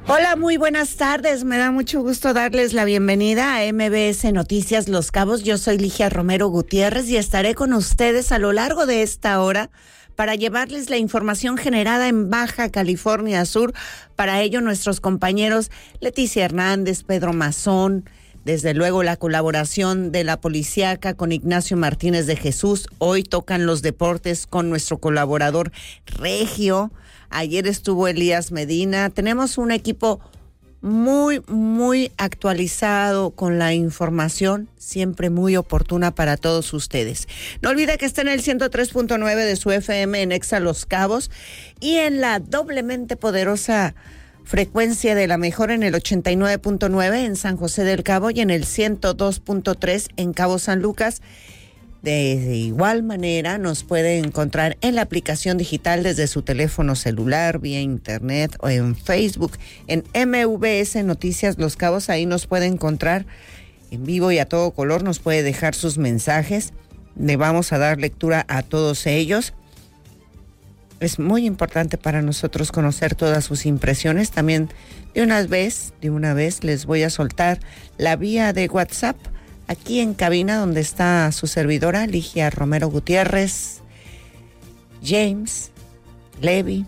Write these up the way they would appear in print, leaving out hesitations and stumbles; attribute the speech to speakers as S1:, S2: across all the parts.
S1: Hola, muy buenas tardes. Me da mucho gusto darles la bienvenida a MBS Noticias Los Cabos. Yo soy Ligia Romero Gutiérrez y estaré con ustedes a lo largo de esta hora para llevarles la información generada en Baja California Sur. Para ello, nuestros compañeros Leticia Hernández, Pedro Mazón, desde luego la colaboración de la Policíaca con Ignacio Martínez de Jesús. Hoy tocan los deportes con nuestro colaborador Regio. Ayer estuvo Elías Medina. Tenemos un equipo muy actualizado con la información, siempre muy oportuna para todos ustedes. No olvide que está en el 103.9 de su FM en Exa Los Cabos y en la doblemente poderosa frecuencia de la mejor en el 89.9 en San José del Cabo y en el 102.3 en Cabo San Lucas. De igual manera nos puede encontrar en la aplicación digital desde su teléfono celular, vía internet o en Facebook, en MVS Noticias Los Cabos. Ahí nos puede encontrar en vivo y a todo color, nos puede dejar sus mensajes. Le vamos a dar lectura a todos ellos. Es muy importante para nosotros conocer todas sus impresiones. También de una vez les voy a soltar la vía de WhatsApp aquí en cabina, donde está su servidora, Ligia Romero Gutiérrez, James, Levi,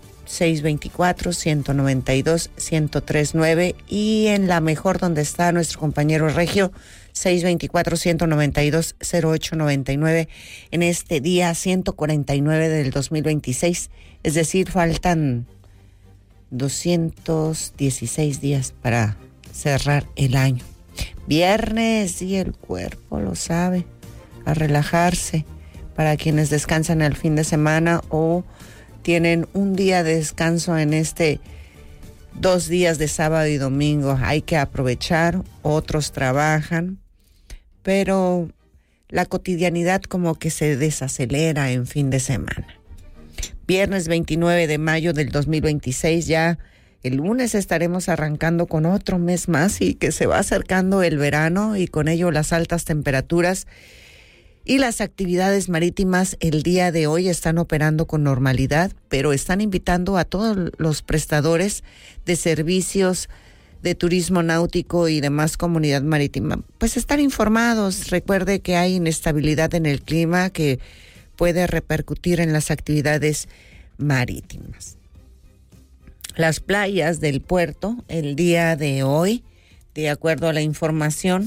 S1: 624-192-1039, y en la mejor, donde está nuestro compañero Regio, 624-192-0899, en este día 149 del 2026, es decir, faltan 216 días para cerrar el año. Viernes y el cuerpo lo sabe, a relajarse. Para quienes descansan el fin de semana o tienen un día de descanso en 2 días de sábado y domingo, hay que aprovechar. Otros trabajan, pero la cotidianidad como que se desacelera en fin de semana. Viernes 29 de mayo del 2026, ya el lunes estaremos arrancando con otro mes más y que se va acercando el verano y con ello las altas temperaturas y las actividades marítimas. El día de hoy están operando con normalidad, pero están invitando a todos los prestadores de servicios de turismo náutico y demás comunidad marítima, pues estar informados. Recuerde que hay inestabilidad en el clima que puede repercutir en las actividades marítimas. Las playas del puerto el día de hoy, de acuerdo a la información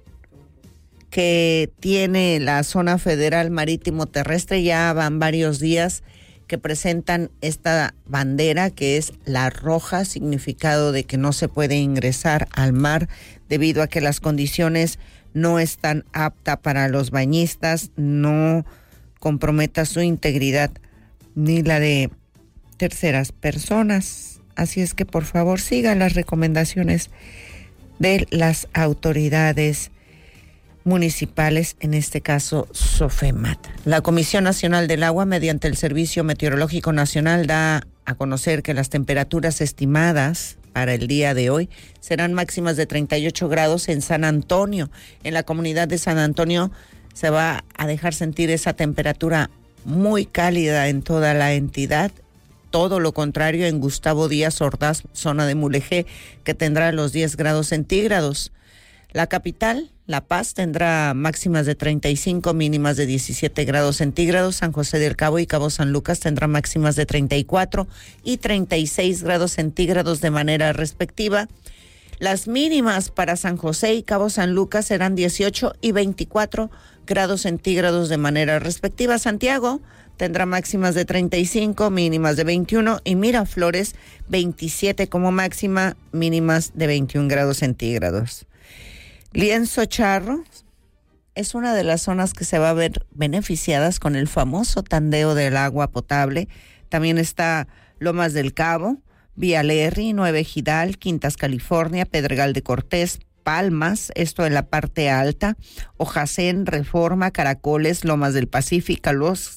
S1: que tiene la Zona Federal Marítimo Terrestre, ya van varios días que presentan esta bandera que es la roja, significado de que no se puede ingresar al mar debido a que las condiciones no están aptas para los bañistas, no comprometa su integridad ni la de terceras personas. Así es que por favor sigan las recomendaciones de las autoridades municipales, en este caso Sofemat. La Comisión Nacional del Agua, mediante el Servicio Meteorológico Nacional, da a conocer que las temperaturas estimadas para el día de hoy serán máximas de 38 grados en San Antonio. En la comunidad de San Antonio se va a dejar sentir esa temperatura muy cálida en toda la entidad. Todo lo contrario en Gustavo Díaz Ordaz, zona de Mulegé, que tendrá los 10 grados centígrados. La capital, La Paz, tendrá máximas de 35, mínimas de 17 grados centígrados. San José del Cabo y Cabo San Lucas tendrá máximas de 34 y 36 grados centígrados de manera respectiva. Las mínimas para San José y Cabo San Lucas serán 18 y 24 grados centígrados de manera respectiva. Santiago tendrá máximas de 35, mínimas de 21, y Miraflores 27 como máxima, mínimas de 21 grados centígrados. Lienzo Charro es una de las zonas que se va a ver beneficiadas con el famoso tandeo del agua potable. También está Lomas del Cabo, Vía Lerry, Nueva Ejidal, Quintas California, Pedregal de Cortés, Palmas, esto en la parte alta, Ojacén, Reforma, Caracoles, Lomas del Pacífico,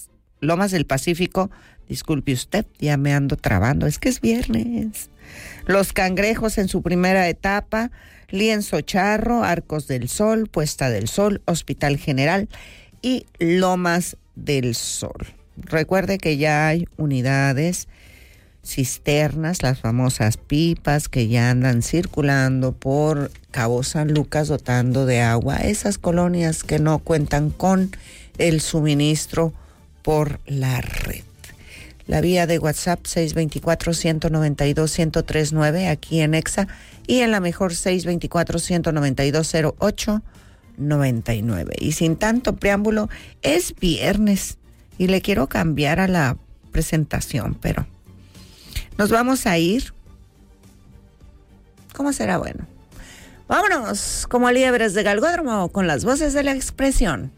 S1: disculpe usted, ya me ando trabando, es que es viernes. Los Cangrejos en su primera etapa, Lienzo Charro, Arcos del Sol, Puesta del Sol, Hospital General y Lomas del Sol. Recuerde que ya hay unidades cisternas, las famosas pipas que ya andan circulando por Cabo San Lucas dotando de agua a esas colonias que no cuentan con el suministro por la red. La vía de WhatsApp 624-192-1039 aquí en Exa y en la mejor 624-192-0899. Y sin tanto preámbulo, es viernes y le quiero cambiar a la presentación, pero nos vamos a ir. ¿Cómo será? Bueno, vámonos como liebres de galgódromo con las voces de la expresión.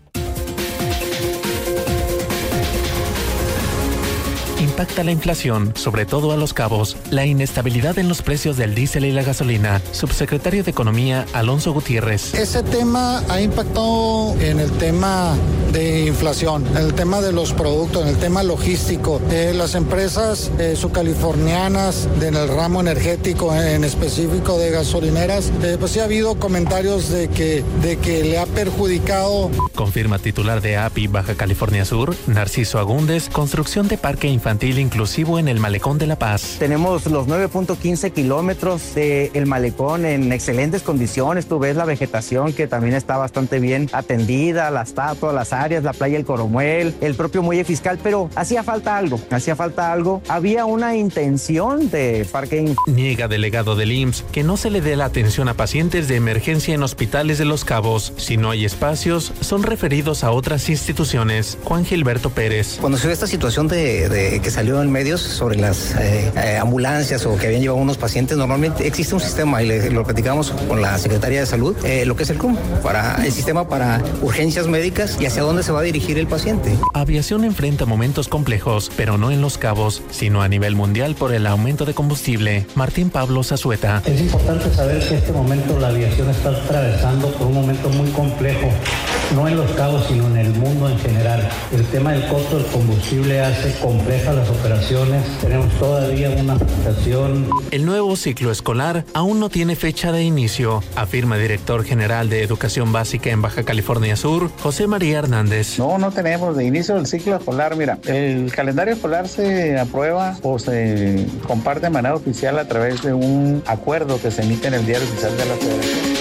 S2: Impacta la inflación, sobre todo a Los Cabos, la inestabilidad en los precios del diésel y la gasolina. Subsecretario de Economía, Alonso Gutiérrez.
S3: Ese tema ha impactado en el tema de inflación, en el tema de los productos, en el tema logístico. Las empresas subcalifornianas en el ramo energético, en específico de gasolineras, pues sí ha habido comentarios de que le ha perjudicado.
S2: Confirma titular de API Baja California Sur, Narciso Agúndez, construcción de parque infantil inclusivo en el Malecón de La Paz.
S4: Tenemos los 9.15 kilómetros del malecón en excelentes condiciones. Tú ves la vegetación que también está bastante bien atendida, la estatua, las áreas, la playa El Coromuel, el propio muelle fiscal, pero hacía falta algo. Había una intención de parque.
S2: Niega delegado del IMSS que no se le dé la atención a pacientes de emergencia en hospitales de Los Cabos. Si no hay espacios, son referidos a otras instituciones. Juan Gilberto Pérez.
S5: Cuando se ve esta situación de que salió en medios sobre las ambulancias o que habían llevado unos pacientes, normalmente existe un sistema, y lo platicamos con la Secretaría de Salud, lo que es el CRUM, el sistema para urgencias médicas y hacia dónde se va a dirigir el paciente.
S2: Aviación enfrenta momentos complejos, pero no en Los Cabos, sino a nivel mundial por el aumento de combustible. Martín Pablo Zazueta.
S6: Es importante saber que en este momento la aviación está atravesando por un momento muy complejo, no en Los Cabos, sino en el mundo en general. El tema del costo del combustible hace complejas las operaciones. Tenemos todavía una afectación.
S2: El nuevo ciclo escolar aún no tiene fecha de inicio, afirma el director general de Educación Básica en Baja California Sur, José María Hernández.
S7: No tenemos de inicio del ciclo escolar. Mira, el calendario escolar se aprueba o se comparte de manera oficial a través de un acuerdo que se emite en el Diario Oficial de la Federación.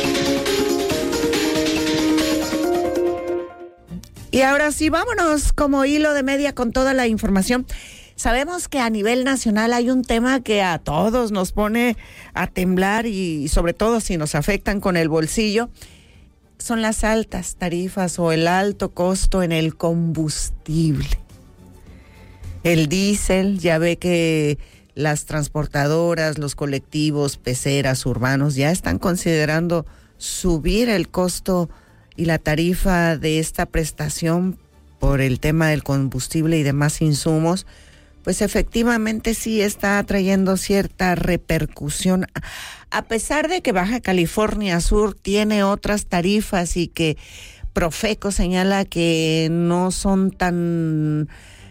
S1: Y ahora sí, vámonos como hilo de media con toda la información. Sabemos que a nivel nacional hay un tema que a todos nos pone a temblar y sobre todo si nos afectan con el bolsillo. Son las altas tarifas o el alto costo en el combustible. El diésel, ya ve que las transportadoras, los colectivos, peceras, urbanos ya están considerando subir el costo y la tarifa de esta prestación por el tema del combustible y demás insumos, pues efectivamente sí está trayendo cierta repercusión, a pesar de que Baja California Sur tiene otras tarifas y que Profeco señala que no son tan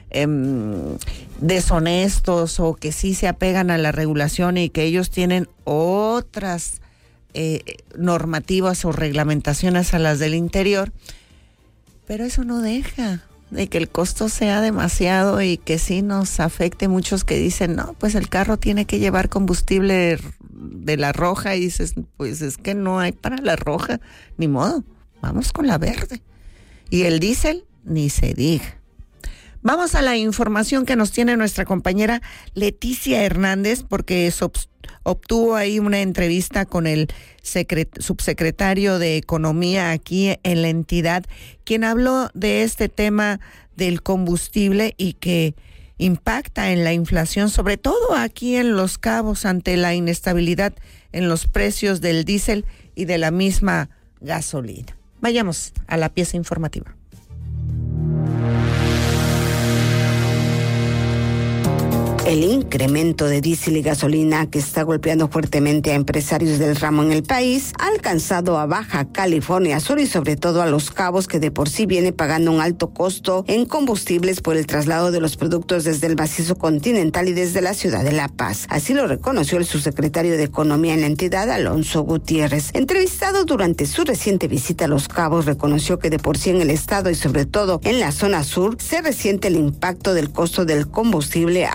S1: deshonestos o que sí se apegan a la regulación y que ellos tienen otras normativas o reglamentaciones a las del interior, pero eso no deja de que el costo sea demasiado y que sí nos afecte. Muchos que dicen, no, pues el carro tiene que llevar combustible de la roja, y dices, pues es que no hay para la roja, ni modo, vamos con la verde. Y el diésel, ni se diga. Vamos a la información que nos tiene nuestra compañera Leticia Hernández, porque obtuvo ahí una entrevista con el subsecretario de Economía aquí en la entidad, quien habló de este tema del combustible y que impacta en la inflación, sobre todo aquí en Los Cabos, ante la inestabilidad en los precios del diésel y de la misma gasolina. Vayamos a la pieza informativa.
S8: El incremento de diésel y gasolina que está golpeando fuertemente a empresarios del ramo en el país ha alcanzado a Baja California Sur y sobre todo a Los Cabos, que de por sí viene pagando un alto costo en combustibles por el traslado de los productos desde el macizo continental y desde la ciudad de La Paz. Así lo reconoció el subsecretario de Economía en la entidad, Alonso Gutiérrez. Entrevistado durante su reciente visita a Los Cabos, reconoció que de por sí en el estado y sobre todo en la zona sur se resiente el impacto del costo del combustible a la hora de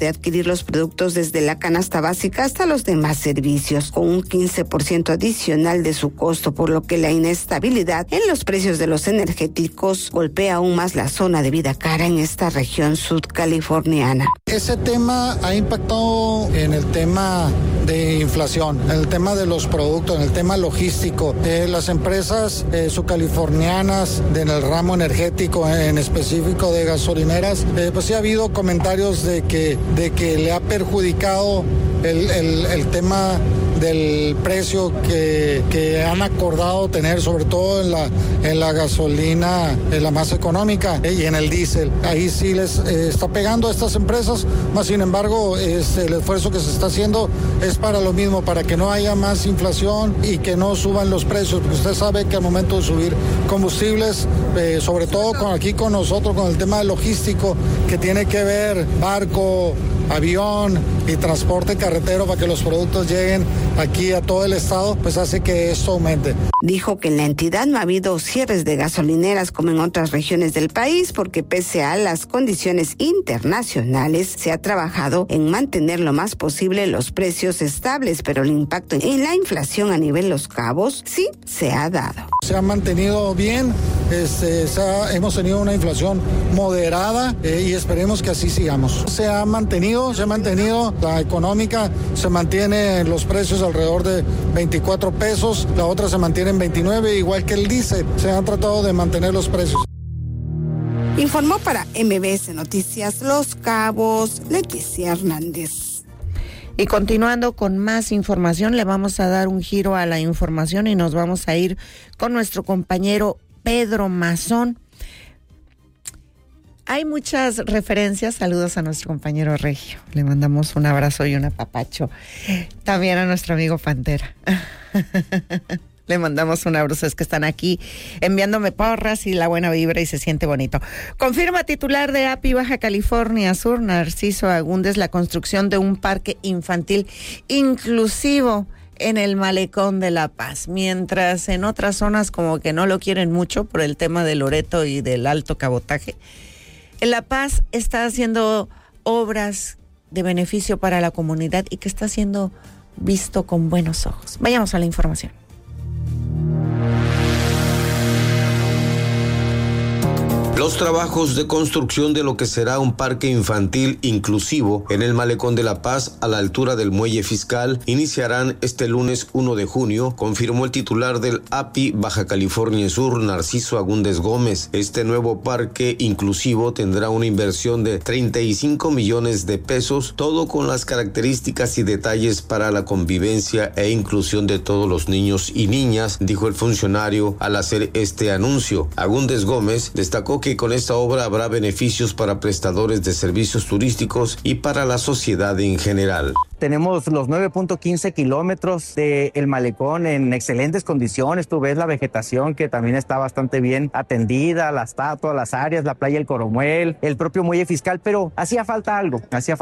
S8: de adquirir los productos desde la canasta básica hasta los demás servicios, con un 15% adicional de su costo, por lo que la inestabilidad en los precios de los energéticos golpea aún más la zona de vida cara en esta región sudcaliforniana.
S3: Ese tema ha impactado en el tema de inflación, en el tema de los productos, en el tema logístico. Las empresas subcalifornianas en el ramo energético, en específico de gasolineras, pues sí ha habido comentarios de que le ha perjudicado el tema del precio que han acordado tener, sobre todo en la gasolina, la más económica, y en el diésel. Ahí sí les está pegando a estas empresas, más sin embargo el esfuerzo que se está haciendo es para lo mismo, para que no haya más inflación y que no suban los precios, porque usted sabe que al momento de subir combustibles, sobre todo aquí con nosotros, con el tema logístico, que tiene que ver barco, avión y transporte carretero para que los productos lleguen aquí a todo el estado, pues hace que esto aumente.
S8: Dijo que en la entidad no ha habido cierres de gasolineras como en otras regiones del país, porque pese a las condiciones internacionales se ha trabajado en mantener lo más posible los precios estables, pero el impacto en la inflación a nivel Los Cabos sí se ha dado.
S3: Se ha mantenido bien, hemos tenido una inflación moderada y esperemos que así sigamos. Se ha mantenido la económica, se mantiene los precios alrededor de 24 pesos, la otra se mantiene en 29, igual que el diésel. Se han tratado de mantener los precios.
S8: Informó para MBS Noticias Los Cabos, Leticia Hernández.
S1: Y continuando con más información, le vamos a dar un giro a la información y nos vamos a ir con nuestro compañero Pedro Mazón. Hay muchas referencias, saludos a nuestro compañero Regio, le mandamos un abrazo y un apapacho, también a nuestro amigo Pantera, le mandamos un abrazo, es que están aquí enviándome porras y la buena vibra y se siente bonito. Confirma titular de API Baja California Sur, Narciso Agúndez, la construcción de un parque infantil inclusivo en el Malecón de La Paz, mientras en otras zonas como que no lo quieren mucho por el tema del Loreto y del alto cabotaje. En La Paz está haciendo obras de beneficio para la comunidad y que está siendo visto con buenos ojos. Vayamos a la información.
S9: Los trabajos de construcción de lo que será un parque infantil inclusivo en el Malecón de La Paz, a la altura del Muelle Fiscal, iniciarán este lunes 1 de junio, confirmó el titular del API Baja California Sur, Narciso Agúndez Gómez. Este nuevo parque inclusivo tendrá una inversión de 35 millones de pesos, todo con las características y detalles para la convivencia e inclusión de todos los niños y niñas, dijo el funcionario al hacer este anuncio. Agúndez Gómez destacó que con esta obra habrá beneficios para prestadores de servicios turísticos y para la sociedad en general.
S4: Tenemos los 9.15 kilómetros del malecón en excelentes condiciones. Tú ves la vegetación que también está bastante bien atendida, la estatua, las áreas, la playa El Coromuel, el propio Muelle Fiscal, pero hacía falta algo.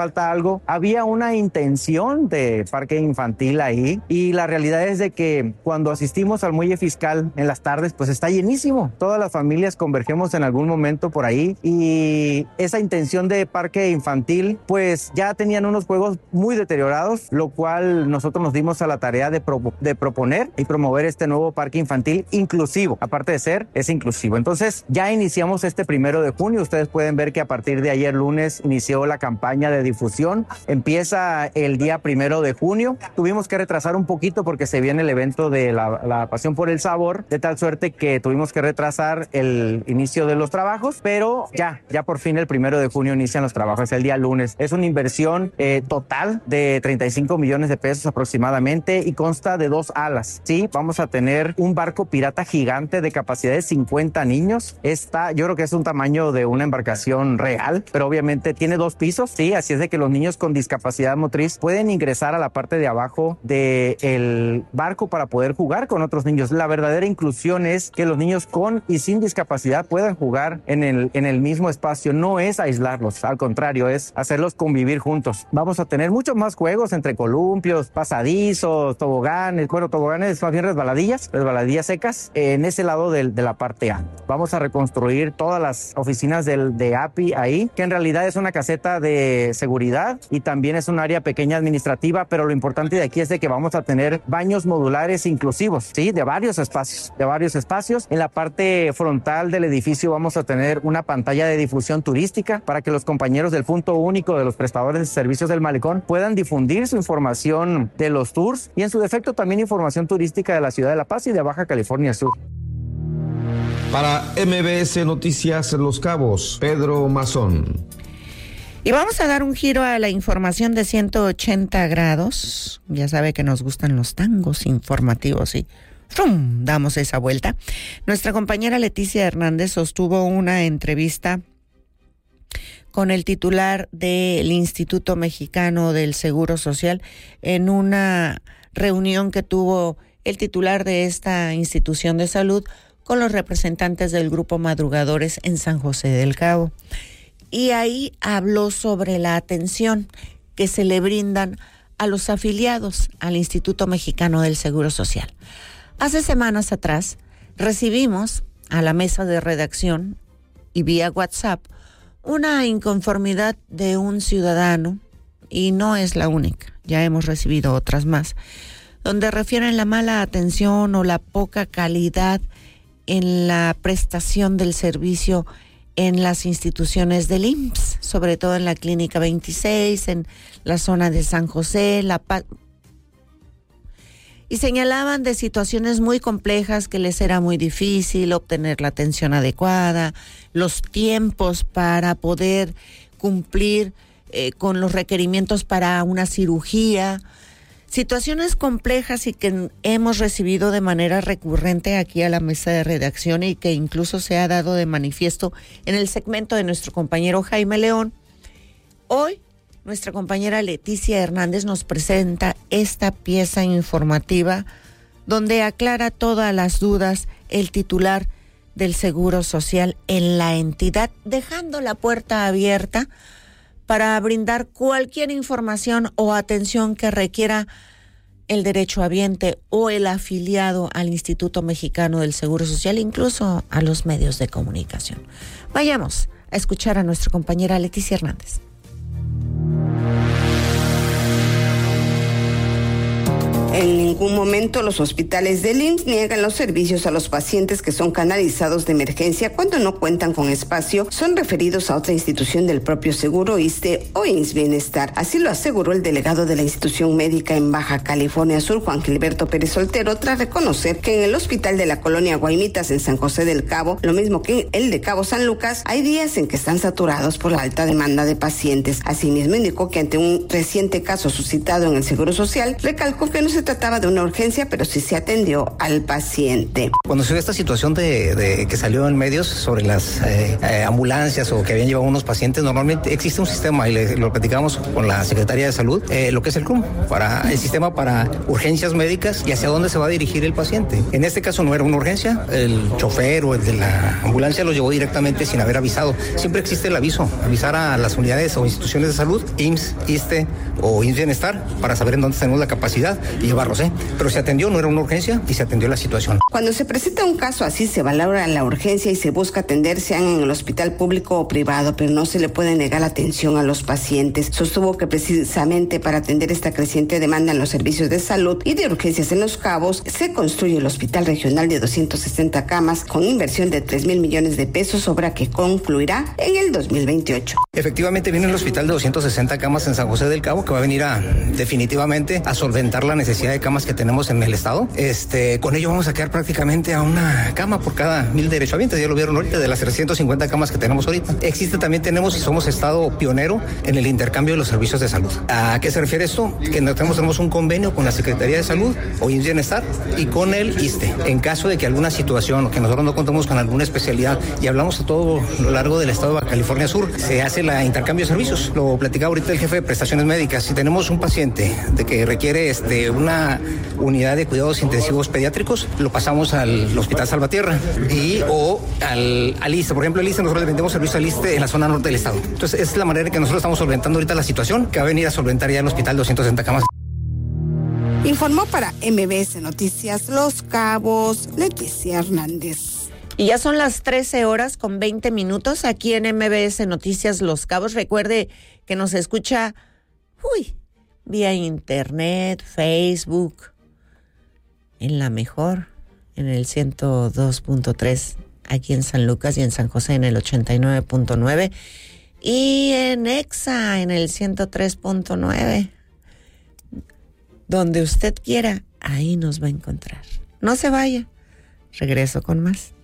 S4: Había una intención de parque infantil ahí y la realidad es de que cuando asistimos al Muelle Fiscal en las tardes, pues está llenísimo. Todas las familias convergemos en algún momento por ahí y esa intención de parque infantil, pues ya tenían unos juegos muy deteriorados, lo cual nosotros nos dimos a la tarea de proponer y promover este nuevo parque infantil inclusivo. Aparte de ser, es inclusivo. Entonces, ya iniciamos este 1 de junio. Ustedes pueden ver que a partir de ayer lunes inició la campaña de difusión. Empieza el día 1 de junio. Tuvimos que retrasar un poquito porque se viene el evento de la Pasión por el Sabor, de tal suerte que tuvimos que retrasar el inicio de los trabajos, pero ya por fin el 1 de junio inician los trabajos, el día lunes. Es una inversión total de 35 millones de pesos aproximadamente y consta de 2 alas. Sí, vamos a tener un barco pirata gigante de capacidad de 50 niños. Yo creo que es un tamaño de una embarcación real, pero obviamente tiene 2 pisos, sí, así es de que los niños con discapacidad motriz pueden ingresar a la parte de abajo del barco para poder jugar con otros niños. La verdadera inclusión es que los niños con y sin discapacidad puedan jugar en el mismo espacio, no es aislarlos, al contrario, es hacerlos convivir juntos. Vamos a tener muchos más juegos entre columpios, pasadizos, toboganes, más bien resbaladillas secas, en ese lado de la parte A. Vamos a reconstruir todas las oficinas de API ahí, que en realidad es una caseta de seguridad y también es un área pequeña administrativa, pero lo importante de aquí es de que vamos a tener baños modulares inclusivos, ¿sí? De varios espacios. En la parte frontal del edificio vamos a tener una pantalla de difusión turística para que los compañeros del punto único de los prestadores de servicios del malecón puedan difundir su información de los tours y en su defecto también información turística de la ciudad de La Paz y de Baja California Sur.
S10: Para MBS Noticias Los Cabos, Pedro Mazón.
S1: Y vamos a dar un giro a la información de 180 grados. Ya sabe que nos gustan los tangos informativos y ¡fum!, damos esa vuelta. Nuestra compañera Leticia Hernández sostuvo una entrevista con el titular del Instituto Mexicano del Seguro Social en una reunión que tuvo el titular de esta institución de salud con los representantes del Grupo Madrugadores en San José del Cabo. Y ahí habló sobre la atención que se le brindan a los afiliados al Instituto Mexicano del Seguro Social. Hace semanas atrás recibimos a la mesa de redacción y vía WhatsApp una inconformidad de un ciudadano, y no es la única, ya hemos recibido otras más, donde refieren la mala atención o la poca calidad en la prestación del servicio en las instituciones del IMSS, sobre todo en la Clínica 26, en la zona de San José, La Paz. Y señalaban de situaciones muy complejas que les era muy difícil obtener la atención adecuada, los tiempos para poder cumplir con los requerimientos para una cirugía, situaciones complejas y que hemos recibido de manera recurrente aquí a la mesa de redacción y que incluso se ha dado de manifiesto en el segmento de nuestro compañero Jaime León. Hoy, nuestra compañera Leticia Hernández nos presenta esta pieza informativa donde aclara todas las dudas el titular del Seguro Social en la entidad, dejando la puerta abierta para brindar cualquier información o atención que requiera el derechohabiente o el afiliado al Instituto Mexicano del Seguro Social, incluso a los medios de comunicación. Vayamos a escuchar a nuestra compañera Leticia Hernández.
S8: En ningún momento los hospitales del IMSS niegan los servicios a los pacientes que son canalizados de emergencia. Cuando no cuentan con espacio, son referidos a otra institución del propio seguro, ISSSTE o IMSS Bienestar. Así lo aseguró el delegado de la institución médica en Baja California Sur, Juan Gilberto Pérez Soltero, tras reconocer que en el hospital de la colonia Guaymitas en San José del Cabo, lo mismo que en el de Cabo San Lucas, hay días en que están saturados por la alta demanda de pacientes. Asimismo, indicó que ante un reciente caso suscitado en el Seguro Social, recalcó que no se trataba de una urgencia, pero sí se atendió al paciente.
S5: Cuando se ve esta situación de que salió en medios sobre las ambulancias o que habían llevado unos pacientes, normalmente existe un sistema, y lo platicamos con la Secretaría de Salud, lo que es el CRUM, el sistema para urgencias médicas y hacia dónde se va a dirigir el paciente. En este caso no era una urgencia, el chofer o el de la ambulancia lo llevó directamente sin haber avisado. Siempre existe el aviso, avisar a las unidades o instituciones de salud, IMSS, ISSSTE o IMSS Bienestar, para saber en dónde tenemos la capacidad y llevarlos. Pero se atendió, no era una urgencia y se atendió la situación.
S8: Cuando se presenta un caso así, se valora la urgencia y se busca atender, sean en el hospital público o privado, pero no se le puede negar atención a los pacientes. Sostuvo que precisamente para atender esta creciente demanda en los servicios de salud y de urgencias en Los Cabos, se construye el hospital regional de 260 camas con inversión de 3,000 millones de pesos, obra que concluirá en el 2028.
S5: Efectivamente viene el hospital de 260 camas en San José del Cabo, que va a venir definitivamente a solventar la necesidad de camas que tenemos en el estado. Con ello vamos a quedar prácticamente a una cama por cada 1,000 derechohabientes, ya lo vieron ahorita, de las 350 camas que tenemos ahorita. También somos estado pionero en el intercambio de los servicios de salud. ¿A qué se refiere esto? Que tenemos un convenio con la Secretaría de Salud o IMSS Bienestar y con el ISSSTE. En caso de que alguna situación o que nosotros no contamos con alguna especialidad y hablamos a todo lo largo del estado de Baja California Sur, se hace el intercambio de servicios. Lo platicaba ahorita el jefe de prestaciones médicas. Si tenemos un paciente de que requiere una unidad de cuidados intensivos pediátricos, lo pasamos canalizamos al Hospital Salvatierra o al ISSSTE. Por ejemplo, el ISSSTE, nosotros le vendemos servicio al ISSSTE en la zona norte del estado. Entonces, esa es la manera en que nosotros estamos solventando ahorita la situación, que va a venir a solventar ya el hospital 260 camas.
S8: Informó para MBS Noticias Los Cabos, Leticia Hernández.
S1: Y ya son las 13:20 aquí en MBS Noticias Los Cabos. Recuerde que nos escucha vía internet, Facebook, en La Mejor, en el 102.3, aquí en San Lucas, y en San José en el 89.9, y en EXA en el 103.9. Donde usted quiera, ahí nos va a encontrar. No se vaya. Regreso con más.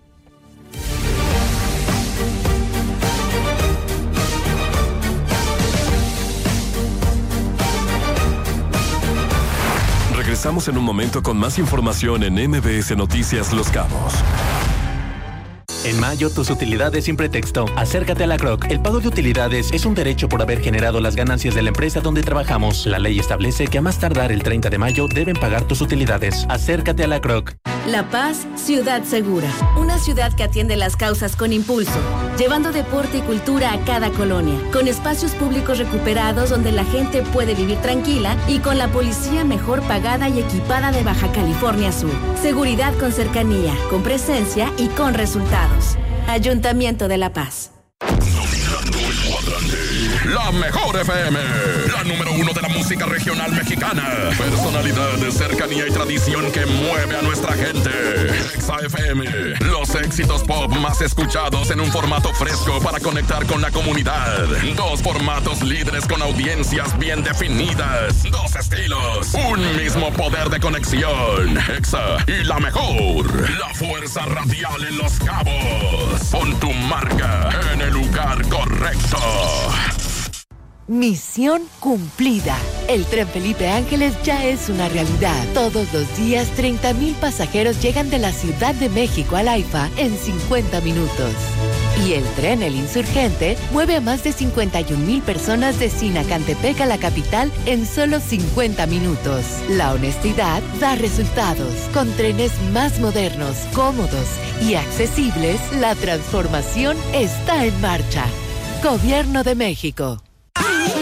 S11: Regresamos en un momento con más información en MBS Noticias Los Cabos.
S2: En mayo, tus utilidades sin pretexto. Acércate a la CROC. El pago de utilidades es un derecho por haber generado las ganancias de la empresa donde trabajamos. La ley establece que a más tardar el 30 de mayo deben pagar tus utilidades. Acércate a la CROC.
S12: La Paz, ciudad segura. Una ciudad que atiende las causas con impulso, llevando deporte y cultura a cada colonia, con espacios públicos recuperados donde la gente puede vivir tranquila y con la policía mejor pagada y equipada de Baja California Sur. Seguridad con cercanía, con presencia y con resultados. Ayuntamiento de La Paz.
S13: Dominando el cuadrante. La Mejor FM, la número 1 de la música regional mexicana. Personalidad de cercanía y tradición que mueve a nuestra gente. Exa FM, los éxitos pop más escuchados en un formato fresco para conectar con la comunidad. 2 formatos líderes con audiencias bien definidas. 2 estilos, un mismo poder de conexión. Exa y La Mejor, la fuerza radial en Los Cabos. Pon tu marca en el lugar correcto.
S14: Misión cumplida. El Tren Felipe Ángeles ya es una realidad. Todos los días, 30,000 pasajeros llegan de la Ciudad de México al AIFA en 50 minutos. Y el tren El Insurgente mueve a más de 51,000 personas de Sinacantepec a la capital en solo 50 minutos. La honestidad da resultados. Con trenes más modernos, cómodos y accesibles, la transformación está en marcha. Gobierno de México.